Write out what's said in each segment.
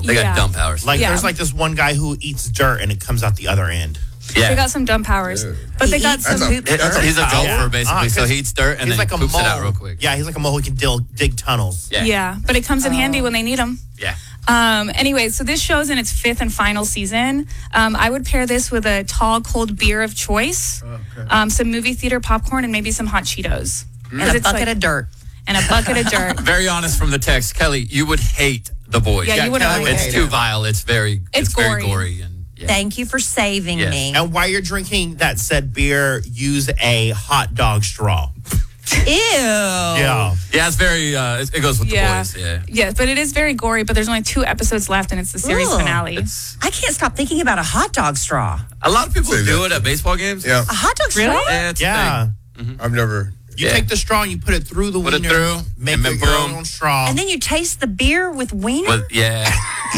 They got dumb powers. Like there's like this one guy who eats dirt and it comes out the other end. Yeah. They got some dumb powers. But they got some poop. He's a golfer, basically, so he eats dirt and then like poops it out real quick. Yeah, he's like a mole who can dig tunnels. Yeah, but it comes in handy when they need them. Yeah. Anyway, so this show's in its 5th and final season. I would pair this with a tall, cold beer of choice, some movie theater popcorn, and maybe some hot Cheetos. And a bucket of dirt. And a bucket of dirt. Very honest from the text. Kelly, you would hate The Boys. Yeah, you would hate It's too vile. It's very gory. very gory. And, Thank you for saving me. And while you're drinking that said beer, use a hot dog straw. Ew. Yeah. Yeah, it's very, it goes with The Boys. Yeah. Yes, but it is very gory, but there's only 2 episodes left, and it's the series finale. I can't stop thinking about a hot dog straw. A lot of people do it at baseball games. Yeah. A hot dog straw? Yeah, it's a thing. I've never. You take the straw and you put it through the wiener. Put it through, Make and it then your boom. own straw. And then you taste the beer with wiener? Yeah.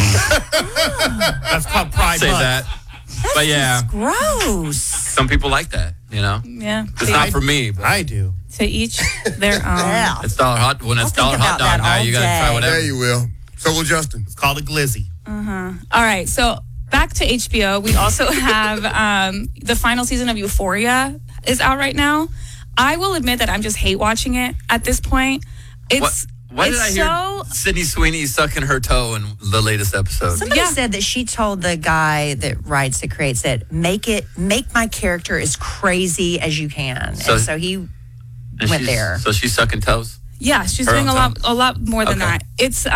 That's called pride. Say that. But yeah. Gross. Some people like that, you know? Yeah. It's not for me. But I do. To each their own. It's dollar hot. When it's dollar hot dog now, you got to try whatever. Yeah, you will. So will Justin. It's called a glizzy. All right, so back to HBO. We also have the final season of Euphoria is out right now. I will admit that I'm just hate watching it at this point. Why did I hear Sydney Sweeney sucking her toe in the latest episode? Somebody said that she told the guy that writes, that creates it, make my character as crazy as you can. And so he went there. So she's sucking toes? Yeah, she's doing a lot more than that. It's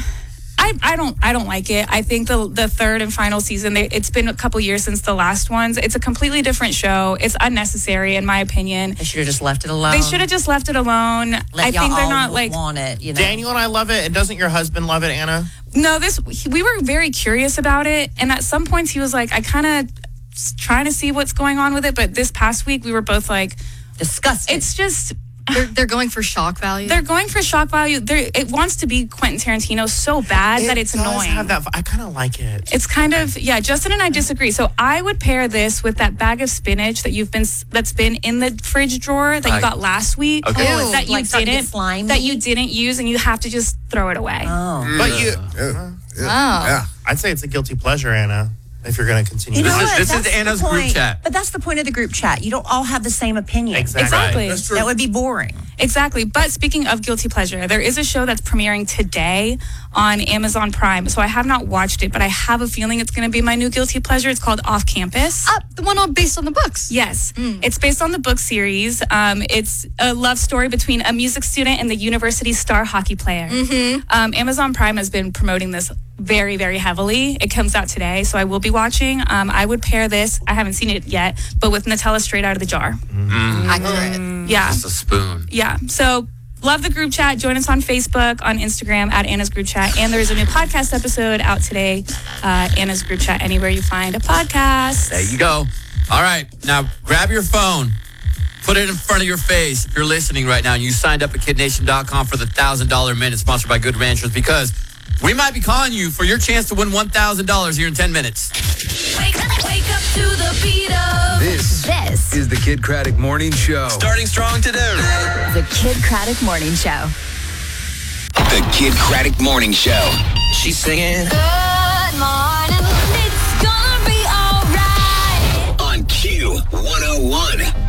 I don't like it. I think the third and final season, it's been a couple years since the last ones. It's a completely different show. It's unnecessary in my opinion. They should have just left it alone. They should have just left it alone. I think they're not like want it. You know? Daniel and I love it, and doesn't your husband love it, Anna? No, we were very curious about it, and at some points he was like, I kind of trying to see what's going on with it, but this past week we were both like disgusted. It's just they're going for shock value. They're going for shock value. It wants to be Quentin Tarantino so bad that it's annoying. I kind of like it. It's kind of Justin and I disagree. So I would pair this with that bag of spinach that's been in the fridge drawer that you got last week. Okay. That you didn't use, and you have to just throw it away. But I'd say it's a guilty pleasure, Anna. If you're going to continue, this is Anna's group chat. But that's the point of the group chat. You don't all have the same opinion. Exactly. That's true. That would be boring. Exactly. But speaking of guilty pleasure, there is a show that's premiering today on Amazon Prime. So I have not watched it, but I have a feeling it's going to be my new guilty pleasure. It's called Off Campus. The one based on the books. Yes. It's based on the book series. It's a love story between a music student and the university star hockey player. Amazon Prime has been promoting this very, very heavily. It comes out today, so I will be watching. I would pair this, I haven't seen it yet, but with Nutella straight out of the jar. Accurate. Yeah. Just a spoon. Yeah. So love the group chat. Join us on Facebook, on Instagram at Anna's Group Chat. And there's a new podcast episode out today, Anna's Group Chat, anywhere you find a podcast. There you go. All right. Now grab your phone. Put it in front of your face if you're listening right now and you signed up at KidNation.com for the $1,000 minute sponsored by Good Ranchers, because we might be calling you for your chance to win $1,000 here in 10 minutes. Wake up to the beat of This is the Kid Craddock Morning Show. Starting strong today. The Kid Craddock Morning Show. The Kid Craddock Morning Show. She's singing. Good morning, it's gonna be alright. On Q101.